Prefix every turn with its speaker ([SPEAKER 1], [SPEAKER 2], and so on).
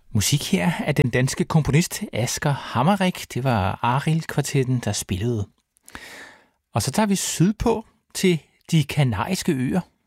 [SPEAKER 1] Musik her af den danske komponist Asger Hammerich. Det var Arild-kvartetten, der spillede. Og så tager vi sydpå til de Kanariske Øer.